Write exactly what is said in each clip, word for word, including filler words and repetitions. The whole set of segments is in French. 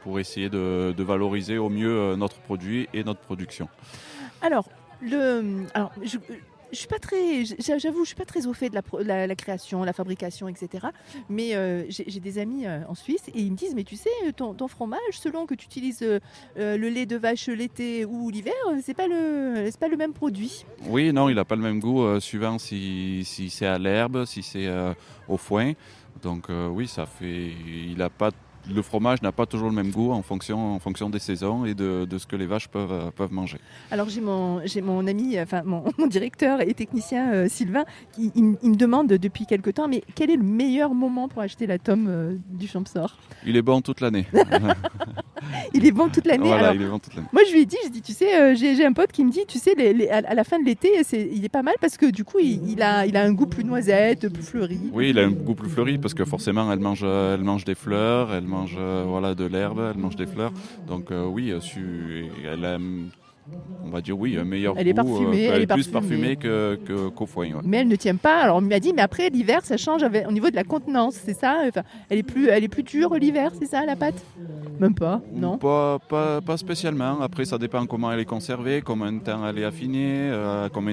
pour essayer de, de valoriser au mieux notre produit et notre production. Alors, le, alors je, je suis pas très, j'avoue, je suis pas très au fait de la, la, la création, la fabrication, et cetera. Mais euh, j'ai, j'ai des amis euh, en Suisse et ils me disent, mais tu sais, ton, ton fromage, selon que tu utilises euh, le lait de vache l'été ou l'hiver, c'est pas le, c'est pas le même produit. Oui, non, il n'a pas le même goût euh, suivant si, si c'est à l'herbe, si c'est euh, au foin. Donc euh, oui, ça fait, il a pas. Le fromage n'a pas toujours le même goût en fonction, en fonction des saisons et de, de ce que les vaches peuvent, euh, peuvent manger. Alors j'ai mon, j'ai mon ami, enfin mon, mon directeur et technicien euh, Sylvain, qui il, il me demande depuis quelque temps, mais quel est le meilleur moment pour acheter la tome euh, du Champsaur ? Il est bon toute l'année. Il est bon toute l'année. Voilà, Alors, il est bon toute l'année. Moi je lui ai dit, je dis, tu sais, euh, j'ai, j'ai un pote qui me dit, tu sais, les, les, à la fin de l'été, c'est, il est pas mal parce que du coup, il, il, a, il a un goût plus noisette, plus fleuri. Oui, il a un goût plus fleuri parce que forcément, elle mange, elle mange des fleurs, elle mange euh, voilà, de l'herbe, elle mange des fleurs. Donc euh, oui, elle a, on va dire oui, un meilleur elle goût. Est parfumée, euh, elle, elle est, est plus parfumée. parfumée que, que, qu'au foin. Ouais. Mais elle ne tient pas. Alors on m'a dit, mais après l'hiver, ça change avec, au niveau de la contenance, c'est ça enfin, elle, est plus, elle est plus dure l'hiver, c'est ça la pâte ? Même pas, non ? Pas, pas, pas spécialement. Après, ça dépend comment elle est conservée, combien de temps elle est affinée, euh, combien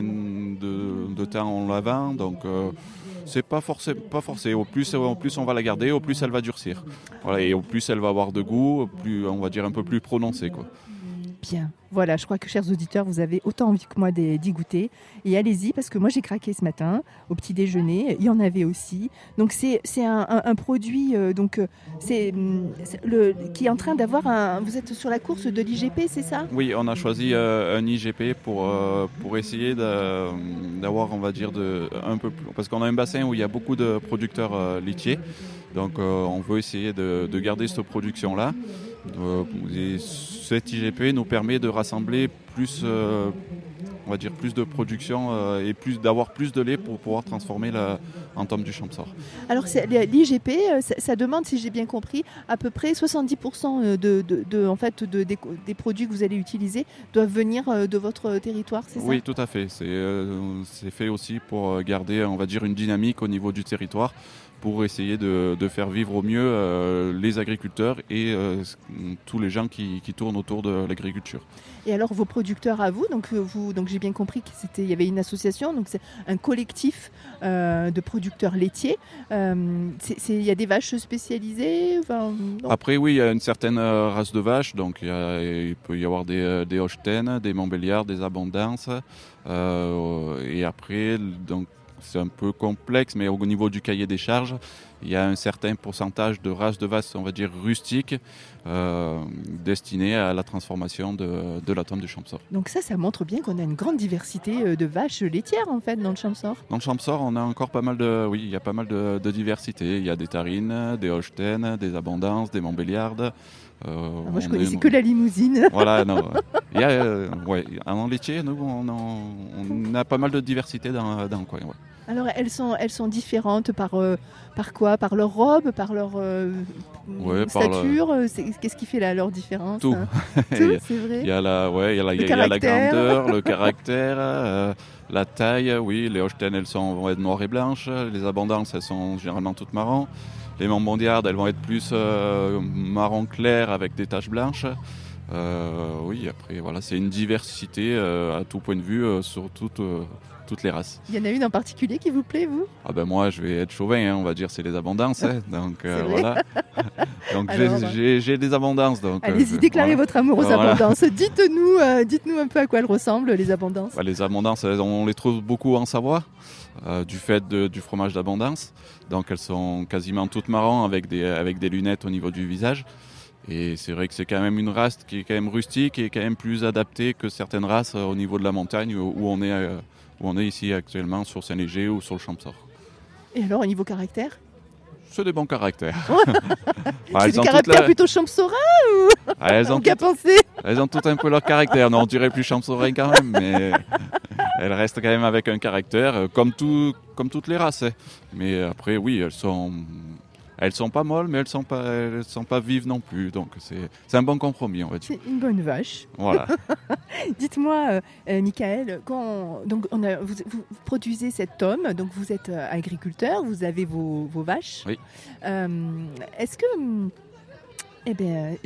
de, de temps on la vend. Donc, euh, c'est pas forcé. Pas forcé. Au plus, au plus on va la garder, au plus elle va durcir. Voilà, et au plus elle va avoir de goût, plus, on va dire un peu plus prononcé, quoi. Bien. Voilà, je crois que, chers auditeurs, vous avez autant envie que moi d'y goûter. Et allez-y, parce que moi, j'ai craqué ce matin, au petit déjeuner. Il y en avait aussi. Donc, c'est, c'est un, un, un produit euh, donc, c'est, c'est le, qui est en train d'avoir un... Vous êtes sur la course de l'I G P, c'est ça ? Oui, on a choisi euh, un I G P pour, euh, pour essayer de, d'avoir, on va dire, de, un peu plus... Parce qu'on a un bassin où il y a beaucoup de producteurs euh, laitiers. Donc, euh, on veut essayer de, de garder cette production-là. Euh, et cet I G P nous permet de rassembler plus, euh, on va dire plus de production euh, et plus, d'avoir plus de lait pour pouvoir transformer la, en tome du Champsaur. Alors c'est, l'I G P, ça, ça demande, si j'ai bien compris, à peu près soixante-dix pour cent de, de, de, en fait, de, des, des produits que vous allez utiliser doivent venir de votre territoire, c'est ça ? Oui, tout à fait. C'est, euh, c'est fait aussi pour garder, on va dire, une dynamique au niveau du territoire, pour essayer de, de faire vivre au mieux euh, les agriculteurs et euh, tous les gens qui, qui tournent autour de l'agriculture. Et alors vos producteurs à vous, donc, vous, donc j'ai bien compris qu'il y avait une association, donc c'est un collectif euh, de producteurs laitiers. Euh, il y a des vaches spécialisées enfin, Après oui, il y a une certaine euh, race de vaches, donc il, y a, il peut y avoir des, des Holstein, des Montbéliardes, des Abondances. Euh, et après, donc, c'est un peu complexe, mais au niveau du cahier des charges, il y a un certain pourcentage de races de vaches, on va dire rustiques, euh, destinées à la transformation de, de la tome du Champsaur. Donc ça, ça montre bien qu'on a une grande diversité de vaches laitières en fait dans le Champsaur. Dans le Champsaur, on a encore pas mal de, oui, il y a pas mal de, de diversité. Il y a des Tarines, des Holstein, des Abondances, des Montbéliardes. Euh, moi, je connaissais est... que la limousine. Voilà, non. Il y a, euh, ouais, en laitier, nous, on, on, on a pas mal de diversité dans, dans le coin. Ouais. Alors, elles sont, elles sont différentes par, euh, par quoi ? Par leur robe, par leur euh, ouais, stature par le... c'est, Qu'est-ce qui fait la, leur différence ? Tout. Hein Tout, c'est vrai. Il y a la, ouais, il y a la, il y a la grandeur, le caractère, euh, la taille. Oui, les Holstein, elles sont, vont être noires et blanches. Les Abondances, elles sont généralement toutes marron. Les Montbéliardes, elles vont être plus euh, marron clair avec des taches blanches. Euh, oui, après, voilà, c'est une diversité euh, à tout point de vue euh, sur toutes, euh, toutes les races. Il y en a une en particulier qui vous plaît, vous ? Ah ben moi, je vais être chauvin, hein, on va dire, c'est les Abondances. Hein, donc euh, voilà. Donc Alors, j'ai, j'ai, j'ai des Abondances. Donc, allez-y, euh, déclarez voilà. votre amour aux voilà. Abondances. Dites-nous, euh, dites-nous un peu à quoi elles ressemblent, les Abondances. Bah, les Abondances, on les trouve beaucoup en Savoie, euh, du fait de, du fromage d'Abondance. Donc elles sont quasiment toutes marron avec des, avec des lunettes au niveau du visage. Et c'est vrai que c'est quand même une race qui est quand même rustique et quand même plus adaptée que certaines races au niveau de la montagne où on est, où on est ici actuellement sur Saint-Léger ou sur le Champsaur. Et alors au niveau caractère ? C'est des bons caractères. bah, c'est des caractères la... plutôt champsaurin ou ah, elles ont qu'à tout... penser Elles ont tout un peu leur caractère. Non, on dirait plus champsaurin quand même, mais elles restent quand même avec un caractère comme, tout, comme toutes les races. Mais après, oui, elles sont... Elles sont pas molles, mais elles sont pas, elles sont pas vives non plus. Donc c'est, c'est un bon compromis, on va dire. C'est une bonne vache. Voilà. Dites-moi, euh, Michael, quand on, donc on a, vous, vous produisez cette tome, donc vous êtes agriculteur, vous avez vos, vos vaches. Oui. Euh, est-ce que, eh ben,